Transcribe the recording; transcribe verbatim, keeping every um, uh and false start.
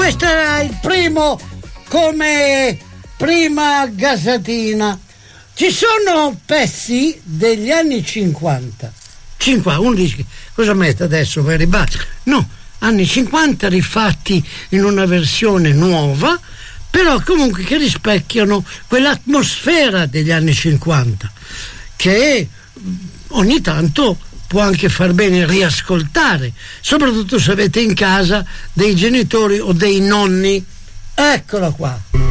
questo era il primo come prima gasatina. Ci sono pezzi degli anni cinquanta. cinquanta, uno dice cosa mette adesso per ribasso? No, anni cinquanta rifatti in una versione nuova, però comunque che rispecchiano quell'atmosfera degli anni cinquanta, che ogni tanto può anche far bene riascoltare, soprattutto se avete in casa dei genitori o dei nonni. Eccolo qua.